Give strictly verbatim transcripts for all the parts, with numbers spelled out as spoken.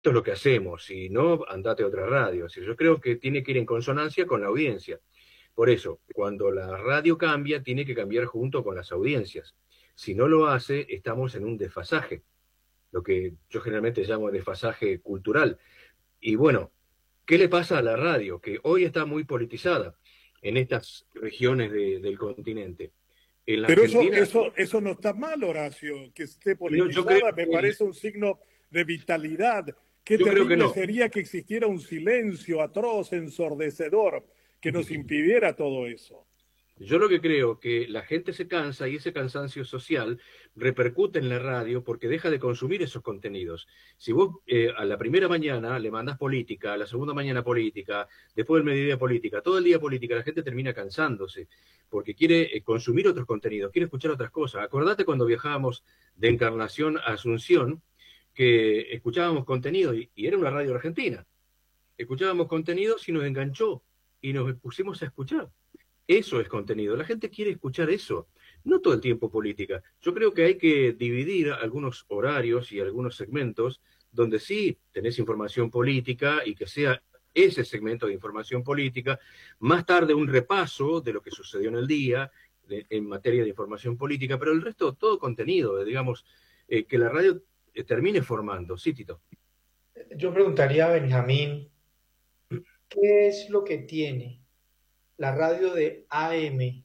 esto es lo que hacemos, si no, andate a otra radio. Si yo creo que tiene que ir en consonancia con la audiencia. Por eso, cuando la radio cambia, tiene que cambiar junto con las audiencias. Si no lo hace, estamos en un desfasaje, lo que yo generalmente llamo desfasaje cultural. Y bueno, ¿qué le pasa a la radio? Que hoy está muy politizada en estas regiones de- del continente. En la Pero eso, Argentina, eso, eso no está mal, Horacio, que esté no, yo creo politizada, me que, parece un signo de vitalidad. Qué yo creo que terrible no. sería que existiera un silencio atroz, ensordecedor, que nos impidiera todo eso. Yo lo que creo que la gente se cansa y ese cansancio social repercute en la radio porque deja de consumir esos contenidos. Si vos eh, a la primera mañana le mandás política, a la segunda mañana política, después del mediodía política, todo el día política, la gente termina cansándose porque quiere eh, consumir otros contenidos, quiere escuchar otras cosas. Acordate cuando viajábamos de Encarnación a Asunción que escuchábamos contenido y, y era una radio argentina. Escuchábamos contenidos y nos enganchó y nos pusimos a escuchar. Eso es contenido. La gente quiere escuchar eso, no todo el tiempo política. Yo creo que hay que dividir algunos horarios y algunos segmentos donde sí tenés información política y que sea ese segmento de información política, más tarde un repaso de lo que sucedió en el día de, en materia de información política, pero el resto todo contenido, digamos, eh, que la radio eh, termine formando. Sí, Tito. Yo preguntaría a Benjamín, ¿qué es lo que tiene la radio de A M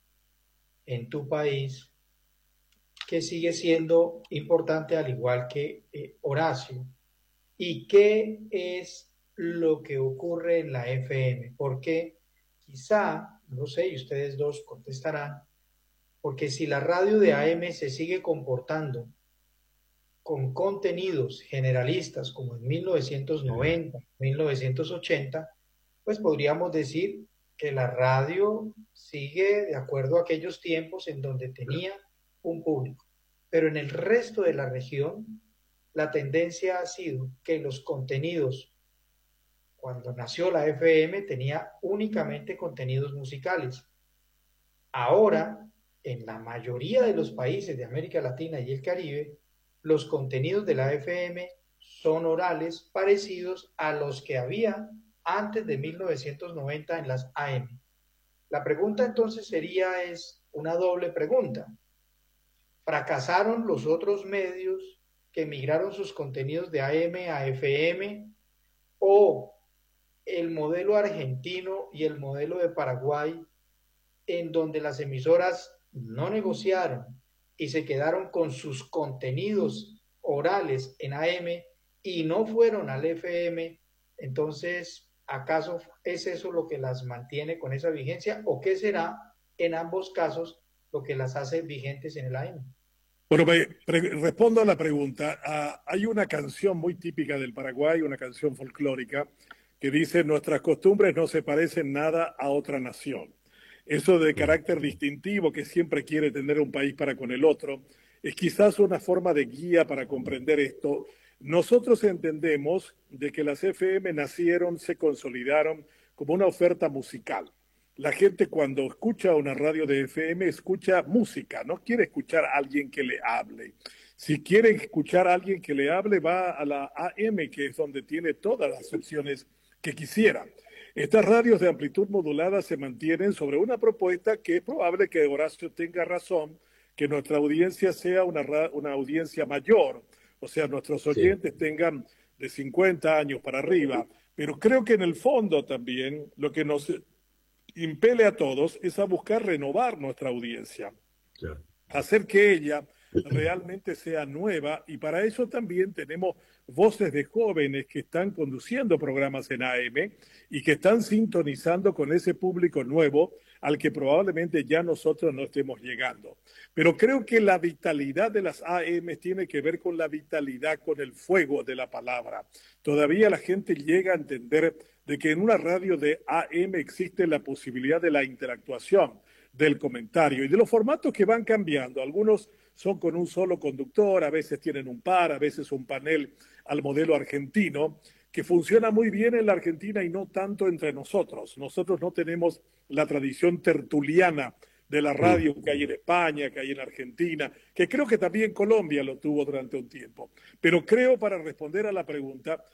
en tu país que sigue siendo importante al igual que eh, Horacio? ¿Y qué es lo que ocurre en la F M? Porque quizá, no sé, y ustedes dos contestarán, porque si la radio de A M se sigue comportando con contenidos generalistas como en mil novecientos noventa, mil novecientos ochenta, pues podríamos decir que la radio sigue de acuerdo a aquellos tiempos en donde tenía un público. Pero en el resto de la región, la tendencia ha sido que los contenidos, cuando nació la F M, tenía únicamente contenidos musicales. Ahora, en la mayoría de los países de América Latina y el Caribe, los contenidos de la F M son orales parecidos a los que había antes de mil novecientos noventa en las A M. La pregunta entonces sería, es una doble pregunta. ¿Fracasaron los otros medios que migraron sus contenidos de A M a F M? ¿O el modelo argentino y el modelo de Paraguay, en donde las emisoras no negociaron y se quedaron con sus contenidos orales en A M y no fueron al F M? Entonces, ¿acaso es eso lo que las mantiene con esa vigencia o qué será en ambos casos lo que las hace vigentes en el A M? Bueno, me, pre- respondo a la pregunta. Ah, hay una canción muy típica del Paraguay, una canción folclórica, que dice, nuestras costumbres no se parecen nada a otra nación. Eso de carácter distintivo que siempre quiere tener un país para con el otro, es quizás una forma de guía para comprender esto. Nosotros entendemos de que las F M nacieron, se consolidaron como una oferta musical. La gente cuando escucha una radio de F M escucha música, no quiere escuchar a alguien que le hable. Si quiere escuchar a alguien que le hable, va a la A M, que es donde tiene todas las opciones que quisiera. Estas radios de amplitud modulada se mantienen sobre una propuesta que es probable que Horacio tenga razón, que nuestra audiencia sea una, una audiencia mayor, o sea, nuestros Sí. oyentes tengan de cincuenta años para arriba, pero creo que en el fondo también lo que nos impele a todos es a buscar renovar nuestra audiencia, Claro. hacer que ella realmente sea nueva y para eso también tenemos voces de jóvenes que están conduciendo programas en A M y que están sintonizando con ese público nuevo al que probablemente ya nosotros no estemos llegando. Pero creo que la vitalidad de las A M tiene que ver con la vitalidad, con el fuego de la palabra. Todavía la gente llega a entender de que en una radio de A M existe la posibilidad de la interactuación, del comentario y de los formatos que van cambiando. Algunos son con un solo conductor, a veces tienen un par, a veces un panel al modelo argentino, que funciona muy bien en la Argentina y no tanto entre nosotros. Nosotros no tenemos la tradición tertuliana de la radio que hay en España, que hay en Argentina, que creo que también Colombia lo tuvo durante un tiempo. Pero creo, para responder a la pregunta,